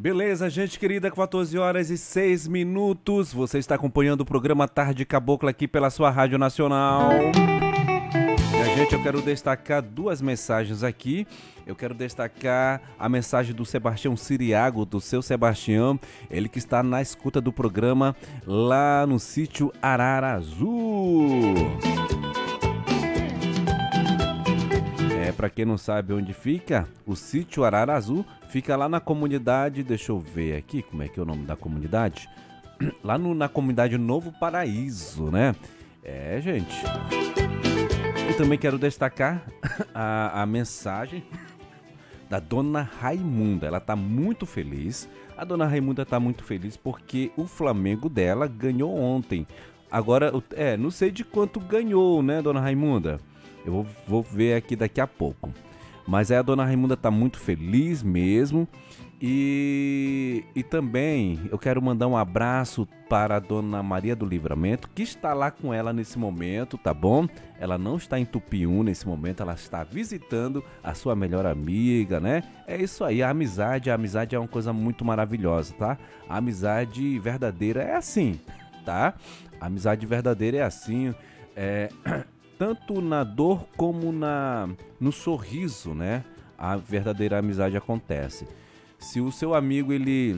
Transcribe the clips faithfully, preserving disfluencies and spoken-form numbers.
Beleza, gente querida, quatorze horas e seis minutos. Você está acompanhando o programa Tarde Cabocla aqui pela sua Rádio Nacional. E a gente, eu quero destacar duas mensagens aqui. Eu quero destacar a mensagem do Sebastião Siriago, do seu Sebastião, ele que está na escuta do programa lá no sítio Ararazu. É, para quem não sabe onde fica, o sítio Ararazu fica lá na comunidade, deixa eu ver aqui como é que é o nome da comunidade, lá no, na comunidade Novo Paraíso, né? É, gente. E também quero destacar a, a mensagem da Dona Raimunda. Ela tá muito feliz. A Dona Raimunda tá muito feliz porque o Flamengo dela ganhou ontem. Agora, é, não sei de quanto ganhou, né, Dona Raimunda? Eu vou, vou ver aqui daqui a pouco. Mas aí a Dona Raimunda tá muito feliz mesmo. E, e também eu quero mandar um abraço para a Dona Maria do Livramento, que está lá com ela nesse momento, tá bom? Ela não está em Tupiúna nesse momento, ela está visitando a sua melhor amiga, né? É isso aí, a amizade, a amizade é uma coisa muito maravilhosa, tá? A amizade verdadeira é assim, tá? A amizade verdadeira é assim, é, tanto na dor como na, no sorriso, né? A verdadeira amizade acontece. Se o seu amigo, ele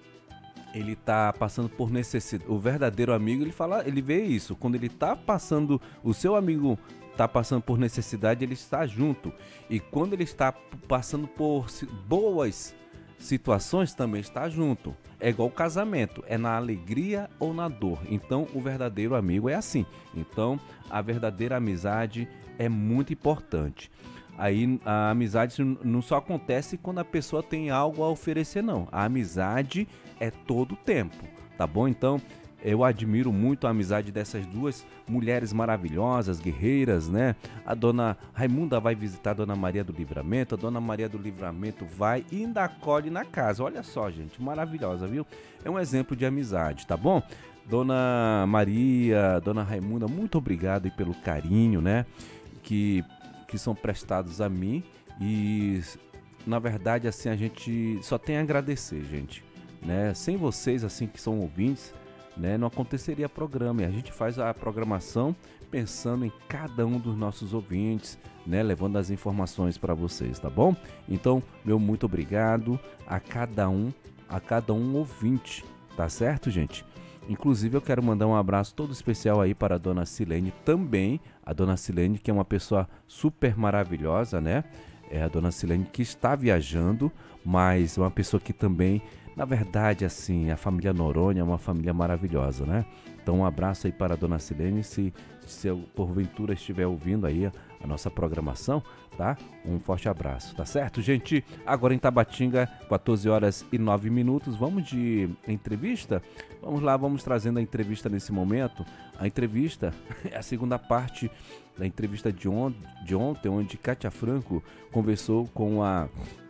ele tá passando por necessidade, o verdadeiro amigo, ele fala, ele vê isso, quando ele tá passando, o seu amigo tá passando por necessidade, ele está junto. E quando ele está passando por boas situações, também está junto. É igual casamento, é na alegria ou na dor. Então, o verdadeiro amigo é assim. Então, a verdadeira amizade é muito importante. Aí a amizade não só acontece quando a pessoa tem algo a oferecer, não. A amizade é todo o tempo, tá bom? Então, eu admiro muito a amizade dessas duas mulheres maravilhosas, guerreiras, né? A Dona Raimunda vai visitar a Dona Maria do Livramento, a Dona Maria do Livramento vai e ainda acolhe na casa. Olha só, gente, maravilhosa, viu? É um exemplo de amizade, tá bom? Dona Maria, Dona Raimunda, muito obrigado aí pelo carinho, né? Que... que são prestados a mim e, na verdade, assim, a gente só tem a agradecer, gente, né? Sem vocês, assim, que são ouvintes, né, não aconteceria programa, e a gente faz a programação pensando em cada um dos nossos ouvintes, né, levando as informações para vocês, tá bom? Então, meu muito obrigado a cada um, a cada um ouvinte, tá certo, gente? Inclusive, eu quero mandar um abraço todo especial aí para a Dona Silene também. A Dona Silene, que é uma pessoa super maravilhosa, né? É a Dona Silene que está viajando, mas é uma pessoa que também, na verdade, assim, a família Noronha é uma família maravilhosa, né? Então, um abraço aí para a Dona Silene, se, se eu, porventura estiver ouvindo aí a, a nossa programação, tá? Um forte abraço, tá certo, gente? Agora em Tabatinga, quatorze horas e nove minutos, vamos de entrevista? Vamos lá, vamos trazendo a entrevista nesse momento. A entrevista é a segunda parte da entrevista de, on- de ontem, onde Kátia Franco conversou com a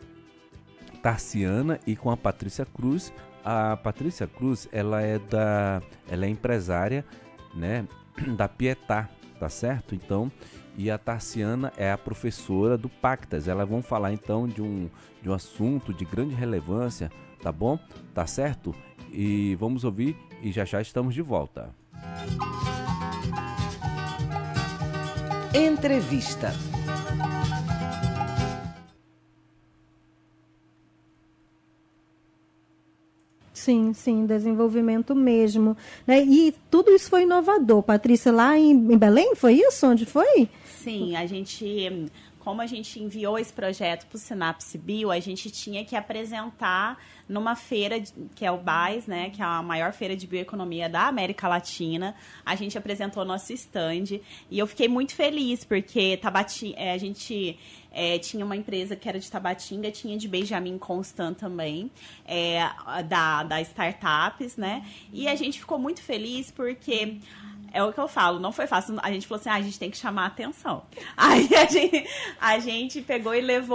Tarciana e com a Patrícia Cruz. A Patrícia Cruz, ela é da, ela é empresária, né, da Pietá, tá certo? Então, e a Tarciana é a professora do Pactas. Elas vão falar então de um, de um assunto de grande relevância, tá bom? Tá certo? E vamos ouvir e já já estamos de volta. Entrevista. Sim, sim, desenvolvimento mesmo, né? E tudo isso foi inovador, Patrícia, lá em, em Belém, foi isso? Onde foi? Sim, a gente, como a gente enviou esse projeto para o Sinapse Bio, a gente tinha que apresentar numa feira, que é o B A S, né, que é a maior feira de bioeconomia da América Latina. A gente apresentou nosso stand e eu fiquei muito feliz, porque Tabati, é, a gente é, tinha uma empresa que era de Tabatinga, tinha de Benjamin Constant também, é, da, da Startups, né, e a gente ficou muito feliz porque... É o que eu falo, não foi fácil. A gente falou assim, ah, a gente tem que chamar a atenção. Aí a gente, a gente pegou e levou